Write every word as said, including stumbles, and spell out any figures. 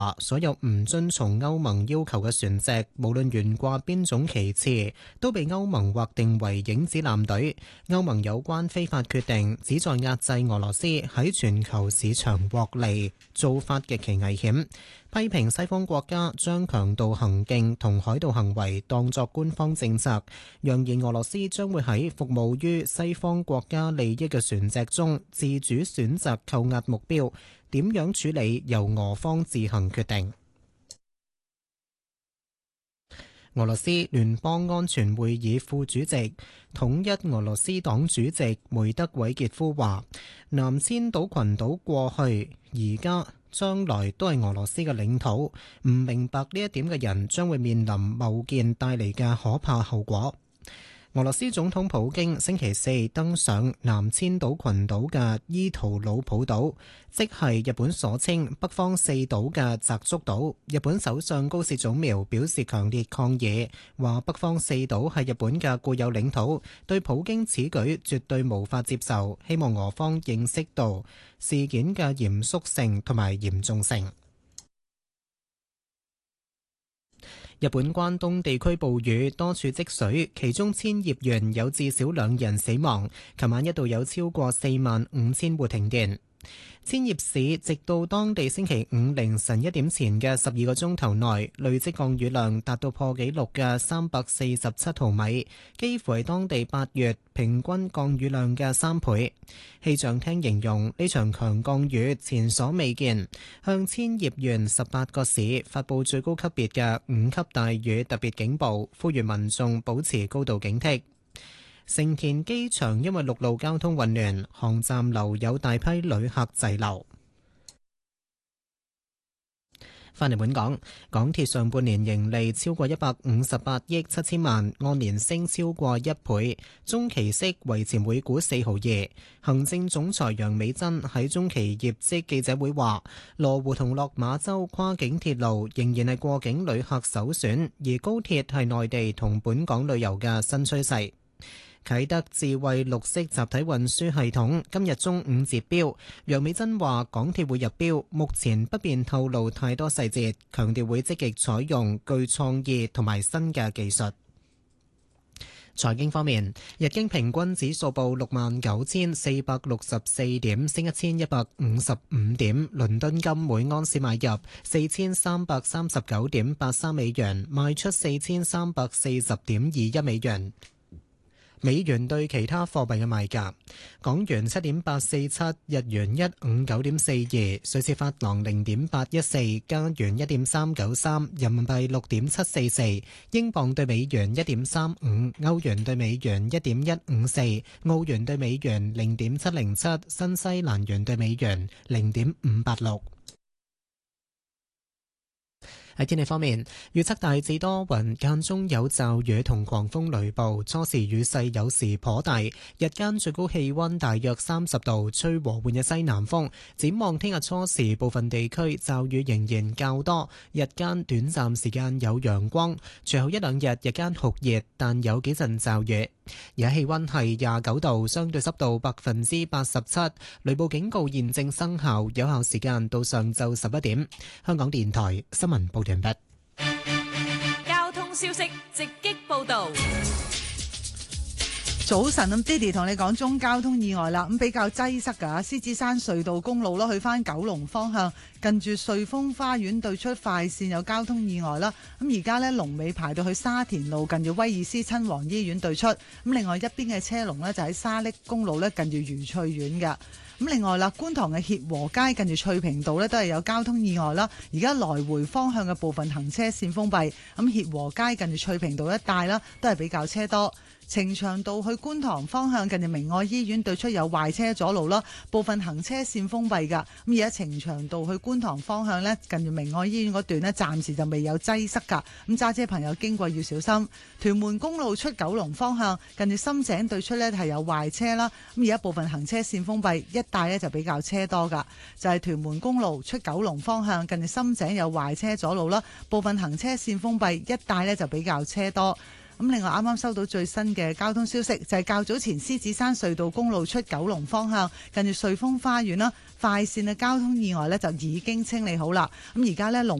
所有唔遵從歐盟要求嘅船隻，無論懸掛邊種旗幟，都被歐盟劃定為影子艦隊。歐盟有關非法決定旨在壓制俄羅斯喺全球市場獲利，做法極其危險。批評西方國家將強盜行徑同海盜行為當作官方政策，揚言俄羅斯將會喺服務於西方國家利益嘅船隻中自主選擇扣押目標，點樣處理由俄方自行決定。俄羅斯聯邦安全會議副主席、統一俄羅斯黨主席梅德韋傑夫話：南千島群島過去、而家、將來都係俄羅斯嘅領土，唔明白呢一點嘅人將會面臨貿建帶嚟嘅可怕後果。俄羅斯總統普京星期四登上南千島群島嘅伊圖魯普島，即係日本所稱北方四島嘅澤竹島。日本首相高市早苗表示強烈抗議，話北方四島係日本嘅固有領土，對普京此舉絕對無法接受，希望俄方認識到事件嘅嚴肅性同埋嚴重性。日本關東地區暴雨，多處積水，其中千葉縣有至少兩人死亡。琴晚一度有超過四萬五千戶停電。千葉市直到當地星期五凌晨一點前嘅十二個鐘頭內，累積降雨量達到破紀錄嘅三百四十七毫米，幾乎係當地八月平均降雨量嘅三倍。氣象廳形容呢場強降雨前所未見，向千葉縣十八個市發佈最高級別嘅五級大雨特別警報，呼籲民眾保持高度警惕。成田機場因為陸路交通混亂，航站樓有大批旅客滯留。返嚟本港，港鐵上半年盈利超過一百五十八億七千萬，按年升超過一倍，中期息維持每股四毫二。行政總裁楊美珍喺中期業績記者會話，羅湖同落馬洲跨境鐵路仍然係過境旅客首選，而高鐵係內地同本港旅遊嘅新趨勢。啟德智慧綠色集體運輸系統今日中午截標，楊美珍話港鐵會入標，目前不便透露太多細節，強調會積極採用具創意同埋新嘅技術。財經方面，日經平均指數報六萬九千四百六十四點，升一千一百五十五點。倫敦金每安士買入四千三百三十九點八三美元，賣出四千三百四十點二一美元。美元對其他貨幣嘅賣價：港元七點八四七，日元一五九點四二，瑞士法郎零點八一四，加元一點三九三，人民幣六點七四四，英鎊對美元一點三五，歐元對美元一點一五四，澳元對美元零點七零七，新西蘭元對美元零點五八六。喺天氣方面，預測大致多雲，間中有驟雨同狂風雷暴，初時雨勢有時頗大，日間最高氣溫大約三十度，吹和緩嘅西南風。展望聽日初時，部分地區驟雨仍然較多，日間短暫時間有陽光，隨後一兩日日間酷熱，但有幾陣驟雨。而家氣溫係廿九度，相對濕度百分之八十七，雷暴警告現正生效，有效時間到上晝十一點。香港電台新聞報道完畢。 交通消息直擊報道。 早晨，咁爹哋同你講中交通意外啦，咁比較擠塞噶，獅子山隧道公路咯，去翻九龍方向，近住瑞豐花園對出快線有交通意外啦。咁而家呢，龍尾排到去沙田路，近住威爾斯親王醫院對出。咁另外一邊嘅車龍呢，就喺沙瀝公路呢，近住愉翠苑嘅。咁另外啦，觀塘嘅協和街近住翠屏道呢，都係有交通意外啦。而家來回方向嘅部分行車線封閉，咁協和街近住翠屏道一帶啦，都係比較車多。呈祥道去觀塘方向近住明愛醫院對出有壞車阻路啦，部分行車線封閉㗎。咁而家呈祥道去觀塘方向呢，近住明愛醫院嗰段呢，暫時就未有擠塞㗎。咁揸車朋友經過要小心。屯門公路出九龍方向近住深井對出呢，係有壞車啦。咁而家部分行車線封閉，一帶呢就比較車多㗎。就係、是、屯門公路出九龍方向近住深井有壞車阻路啦，部分行車線封閉，一帶呢就比較車多。 咁另外啱啱收到最新嘅交通消息，就係較早前獅子山隧道公路出九龍方向，近住瑞豐花園啦，快線嘅交通意外呢就已經清理好啦。咁而家呢，龍